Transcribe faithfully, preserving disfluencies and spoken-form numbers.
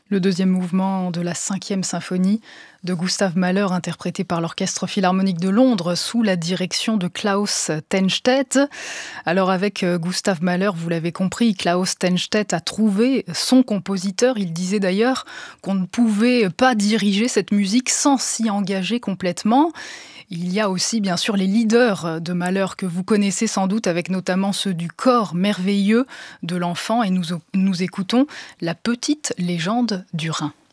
Le deuxième mouvement de la cinquième symphonie de Gustav Mahler, interprété par l'Orchestre Philharmonique de Londres sous la direction de Klaus Tennstedt. Alors avec euh, Gustav Mahler, vous l'avez compris, Klaus Tennstedt a trouvé son compositeur. Il disait d'ailleurs qu'on ne pouvait pas diriger cette musique sans s'y engager complètement. Il y a aussi bien sûr les leaders de Mahler que vous connaissez sans doute, avec notamment ceux du corps merveilleux de l'enfant, et nous, nous écoutons La petite légende du Rhin.